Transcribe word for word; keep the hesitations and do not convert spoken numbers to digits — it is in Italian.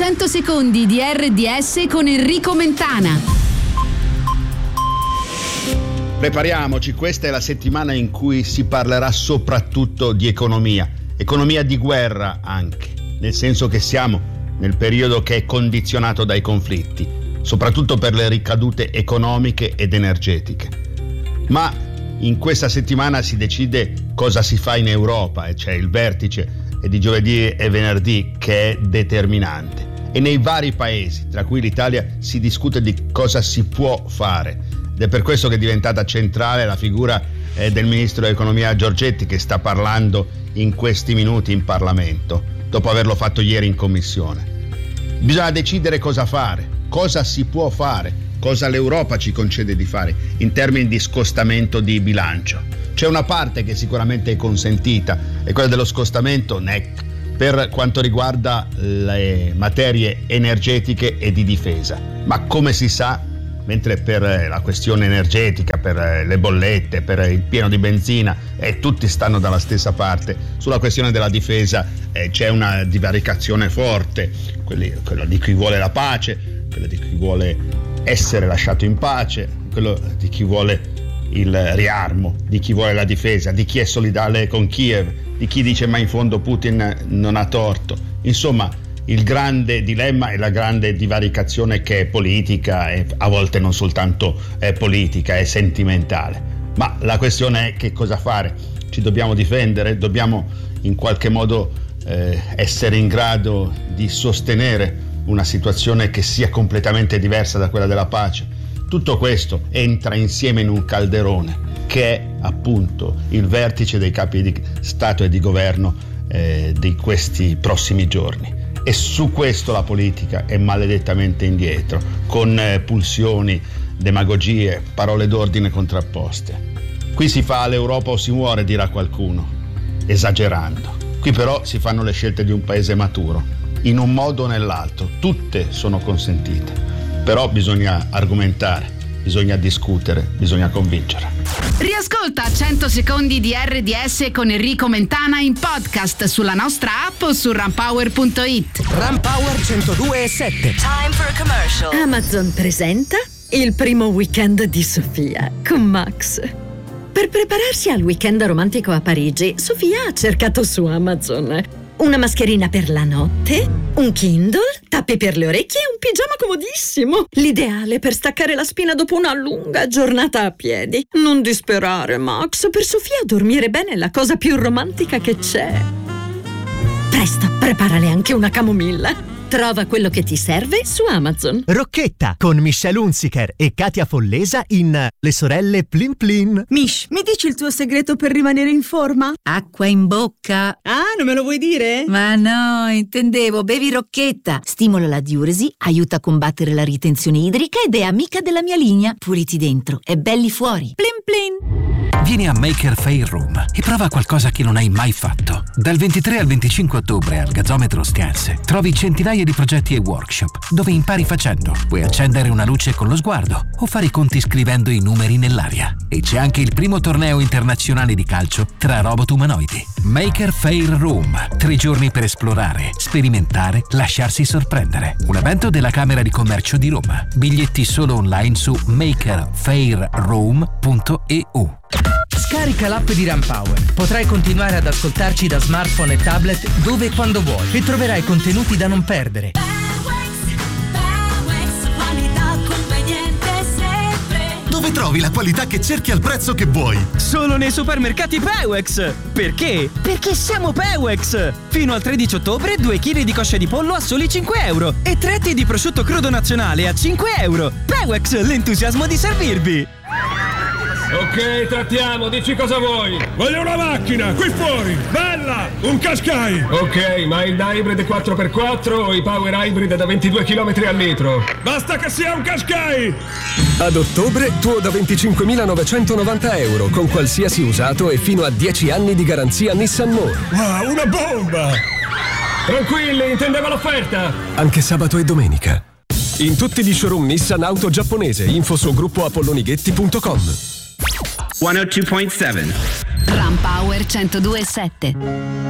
cento secondi di erre di esse con Enrico Mentana. Prepariamoci, questa è la settimana in cui si parlerà soprattutto di economia, economia di guerra anche, nel senso che siamo nel periodo che è condizionato dai conflitti, soprattutto per le ricadute economiche ed energetiche. Ma in questa settimana si decide cosa si fa in Europa, e c'è il vertice di giovedì e venerdì che è determinante. E nei vari paesi, tra cui l'Italia, si discute di cosa si può fare. Ed è per questo che è diventata centrale la figura eh, del ministro dell'economia Giorgetti, che sta parlando in questi minuti in Parlamento, dopo averlo fatto ieri in commissione. Bisogna decidere cosa fare, cosa si può fare, cosa l'Europa ci concede di fare in termini di scostamento di bilancio. C'è una parte che sicuramente è consentita, è quella dello scostamento N E C per quanto riguarda le materie energetiche e di difesa. Ma come si sa, mentre per la questione energetica, per le bollette, per il pieno di benzina, eh, tutti stanno dalla stessa parte, sulla questione della difesa eh, c'è una divaricazione forte, quelli, quella di chi vuole la pace, quella di chi vuole essere lasciato in pace, quello di chi vuole il riarmo, di chi vuole la difesa, di chi è solidale con Kiev, di chi dice ma in fondo Putin non ha torto. Insomma, il grande dilemma è la grande divaricazione che è politica e a volte non soltanto è politica, è sentimentale. Ma la questione è che cosa fare? Ci dobbiamo difendere? Dobbiamo in qualche modo eh, essere in grado di sostenere una situazione che sia completamente diversa da quella della pace? Tutto questo entra insieme in un calderone che è appunto il vertice dei capi di Stato e di governo eh, di questi prossimi giorni. E su questo la politica è maledettamente indietro, con eh, pulsioni, demagogie, parole d'ordine contrapposte. Qui si fa l'Europa o si muore, dirà qualcuno, esagerando. Qui però si fanno le scelte di un paese maturo, in un modo o nell'altro, tutte sono consentite. Però bisogna argomentare, bisogna discutere, bisogna convincere. Riascolta cento secondi di erre di esse con Enrico Mentana in podcast sulla nostra app o su runpower punto it. Runpower centodue e sette. Time for a commercial. Amazon presenta il primo weekend di Sofia con Max. Per prepararsi al weekend romantico a Parigi, Sofia ha cercato su Amazon una mascherina per la notte, un Kindle, tappi per le orecchie e un pigiama comodissimo. L'ideale per staccare la spina dopo una lunga giornata a piedi. Non disperare, Max. Per Sofia dormire bene è la cosa più romantica che c'è. Presto, preparale anche una camomilla. Trova quello che ti serve su Amazon. Rocchetta con Michelle Hunziker e Katia Follesa in Le sorelle Plin Plin. Mish, mi dici il tuo segreto per rimanere in forma? Acqua in bocca. Ah, non me lo vuoi dire? Ma no, intendevo, bevi Rocchetta. Stimola la diuresi, aiuta a combattere la ritenzione idrica ed è amica della mia linea. Puliti dentro e belli fuori. Plin Plin. Vieni a Maker Faire Room e prova qualcosa che non hai mai fatto. Dal ventitré al venticinque ottobre al Gazzometro Ostiense trovi centinaia di progetti e workshop dove impari facendo. Puoi accendere una luce con lo sguardo o fare i conti scrivendo i numeri nell'aria. E c'è anche il primo torneo internazionale di calcio tra robot umanoidi. Maker Faire Room. Tre giorni per esplorare, sperimentare, lasciarsi sorprendere. Un evento della Camera di Commercio di Roma. Biglietti solo online su maker faire room punto e u. Scarica l'app di Runpower. Potrai continuare ad ascoltarci da smartphone e tablet dove e quando vuoi e troverai contenuti da non perdere. Dove trovi la qualità che cerchi al prezzo che vuoi? Solo nei supermercati Pewex! Perché? Perché siamo Pewex! Fino al tredici ottobre due chili di coscia di pollo a soli cinque euro e tre etti di prosciutto crudo nazionale a cinque euro. Pewex, l'entusiasmo di servirvi! Ok, trattiamo, dici cosa vuoi. Voglio una macchina, qui fuori, bella, un Qashqai. Ok, ma il da hybrid quattro per quattro o i power hybrid da ventidue chilometri al litro? Basta che sia un Qashqai. Ad ottobre tuo da venticinquemilanovancentonovanta euro con qualsiasi usato e fino a dieci anni di garanzia Nissan More. Wow, una bomba. Tranquilli, intendevo l'offerta. Anche sabato e domenica. In tutti gli showroom Nissan auto giapponese. Info su gruppo apollonighetti punto com. centodue virgola sette Runpower centodue e sette.